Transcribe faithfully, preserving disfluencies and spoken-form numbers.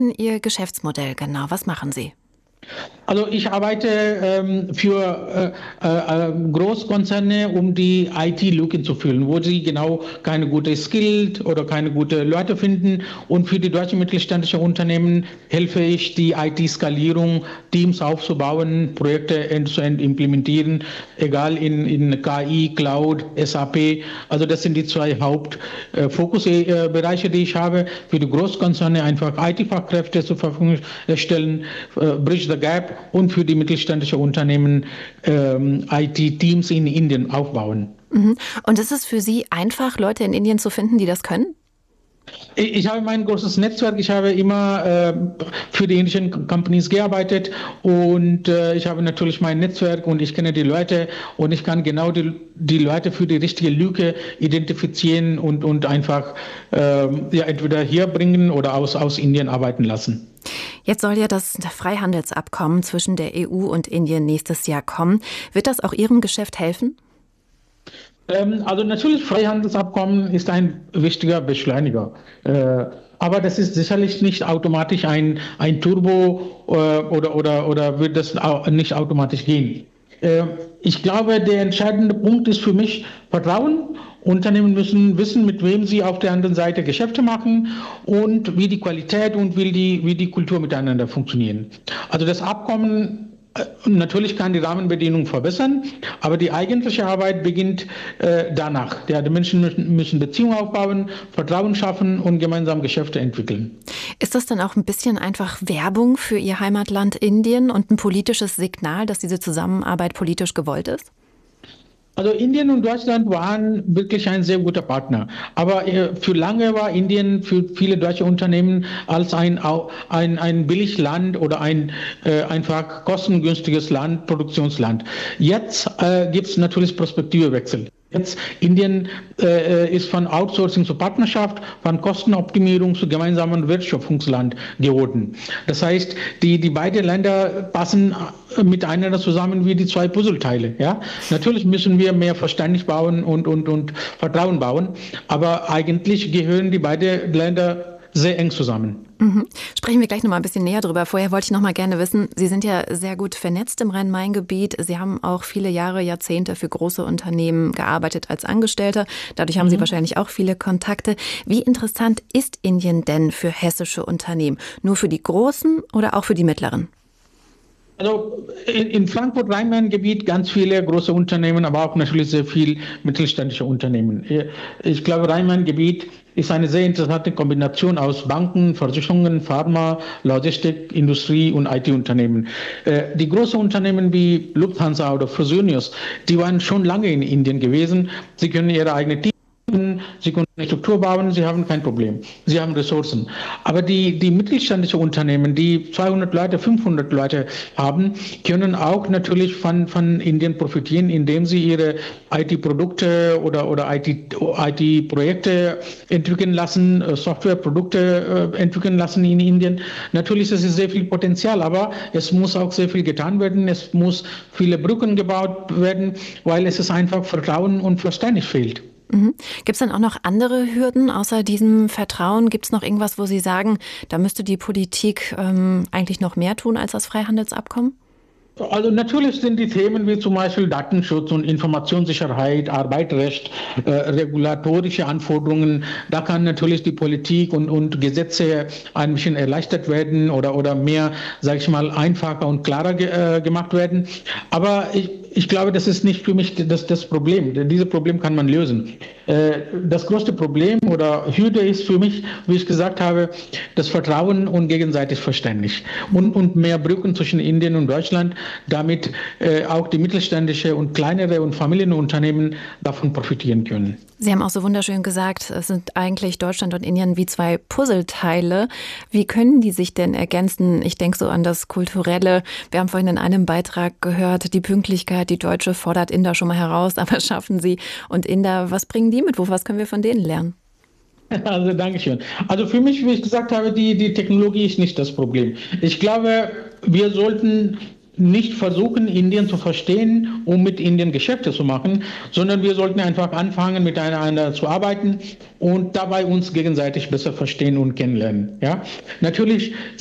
Ihr Geschäftsmodell genau? Was machen Sie? Also ich arbeite ähm, für äh, äh, Großkonzerne, um die I T-Lücken zu füllen, wo sie genau keine gute Skilled oder keine gute Leute finden. Und für die deutschen mittelständischen Unternehmen helfe ich, die I T-Skalierung, Teams aufzubauen, Projekte end-to-end implementieren, egal in, in K I, Cloud, S A P. Also das sind die zwei Hauptfokusbereiche, die ich habe. Für die Großkonzerne einfach I T-Fachkräfte zur Verfügung stellen, äh, Bridge the Gap, und für die mittelständischen Unternehmen ähm, I T-Teams in Indien aufbauen. Mhm. Und ist es für Sie einfach, Leute in Indien zu finden, die das können? Ich, ich habe mein großes Netzwerk. Ich habe immer äh, für die indischen Companies gearbeitet, und äh, ich habe natürlich mein Netzwerk und ich kenne die Leute, und ich kann genau die, die Leute für die richtige Lücke identifizieren und, und einfach äh, ja, entweder hier bringen oder aus, aus Indien arbeiten lassen. Jetzt soll ja das Freihandelsabkommen zwischen der E U und Indien nächstes Jahr kommen. Wird das auch Ihrem Geschäft helfen? Ähm, also natürlich, Freihandelsabkommen ist ein wichtiger Beschleuniger. Äh, aber das ist sicherlich nicht automatisch ein, ein Turbo, äh, oder, oder, oder wird das au- nicht automatisch gehen. Äh, ich glaube, der entscheidende Punkt ist für mich Vertrauen. Unternehmen müssen wissen, mit wem sie auf der anderen Seite Geschäfte machen und wie die Qualität und wie die, wie die Kultur miteinander funktionieren. Also das Abkommen äh, natürlich kann die Rahmenbedingungen verbessern, aber die eigentliche Arbeit beginnt äh, danach. Ja, die Menschen müssen, müssen Beziehungen aufbauen, Vertrauen schaffen und gemeinsam Geschäfte entwickeln. Ist das dann auch ein bisschen einfach Werbung für Ihr Heimatland Indien und ein politisches Signal, dass diese Zusammenarbeit politisch gewollt ist? Also Indien und Deutschland waren wirklich ein sehr guter Partner. Aber äh, für lange war Indien für viele deutsche Unternehmen als ein, Au- ein, ein Billigland oder ein äh, einfach kostengünstiges Land, Produktionsland. Jetzt äh, gibt es natürlich Perspektivewechsel. Jetzt Indien äh, ist von Outsourcing zu Partnerschaft, von Kostenoptimierung zu gemeinsamen Wertschöpfungsland geworden. Das heißt, die, die beiden Länder passen äh, miteinander zusammen wie die zwei Puzzleteile. Ja? Natürlich müssen wir mehr Verständnis bauen und, und, und Vertrauen bauen, aber eigentlich gehören die beiden Länder sehr eng zusammen. Mhm. Sprechen wir gleich noch mal ein bisschen näher drüber. Vorher wollte ich noch mal gerne wissen, Sie sind ja sehr gut vernetzt im Rhein-Main-Gebiet. Sie haben auch viele Jahre, Jahrzehnte für große Unternehmen gearbeitet als Angestellter. Dadurch haben Sie Mhm. wahrscheinlich auch viele Kontakte. Wie interessant ist Indien denn für hessische Unternehmen? Nur für die großen oder auch für die mittleren? Also in, in Frankfurt-Rhein-Main-Gebiet ganz viele große Unternehmen, aber auch natürlich sehr viel mittelständische Unternehmen. Ich glaube, Rhein-Main-Gebiet ist eine sehr interessante Kombination aus Banken, Versicherungen, Pharma, Logistik, Industrie und I T-Unternehmen. Äh, Die großen Unternehmen wie Lufthansa oder Fresenius, die waren schon lange in Indien gewesen. Sie können ihre eigene Team, Sie können eine Struktur bauen, Sie haben kein Problem. Sie haben Ressourcen. Aber die, die mittelständischen Unternehmen, die zweihundert Leute, fünfhundert Leute haben, können auch natürlich von, von Indien profitieren, indem sie ihre I T-Produkte oder, oder I T, I T-Projekte entwickeln lassen, äh, Softwareprodukte äh, entwickeln lassen in Indien. Natürlich ist es sehr viel Potenzial, aber es muss auch sehr viel getan werden. Es muss viele Brücken gebaut werden, weil es ist einfach Vertrauen und Verständnis fehlt. Mhm. Gibt es dann auch noch andere Hürden außer diesem Vertrauen? Gibt es noch irgendwas, wo Sie sagen, da müsste die Politik ähm, eigentlich noch mehr tun als das Freihandelsabkommen? Also natürlich sind die Themen wie zum Beispiel Datenschutz und Informationssicherheit, Arbeitsrecht, äh, regulatorische Anforderungen. Da kann natürlich die Politik und, und Gesetze ein bisschen erleichtert werden oder, oder mehr, sage ich mal, einfacher und klarer ge, äh, gemacht werden. Aber ich, ich glaube, das ist nicht für mich das, das Problem. Denn dieses Problem kann man lösen. Äh, das größte Problem oder Hürde ist für mich, wie ich gesagt habe, das Vertrauen und gegenseitig Verständnis und, und mehr Brücken zwischen Indien und Deutschland, damit äh, auch die mittelständische und kleinere und Familienunternehmen davon profitieren können. Sie haben auch so wunderschön gesagt, es sind eigentlich Deutschland und Indien wie zwei Puzzleteile. Wie können die sich denn ergänzen? Ich denke so an das Kulturelle. Wir haben vorhin in einem Beitrag gehört, die Pünktlichkeit, die Deutsche fordert Inder schon mal heraus, aber schaffen sie. Und Inder, was bringen die mit? Wo, was können wir von denen lernen? Also Dankeschön. Also für mich, wie ich gesagt habe, die, die Technologie ist nicht das Problem. Ich glaube, wir sollten nicht versuchen, Indien zu verstehen, um mit Indien Geschäfte zu machen, sondern wir sollten einfach anfangen, miteinander zu arbeiten und dabei uns gegenseitig besser verstehen und kennenlernen. Ja? Natürlich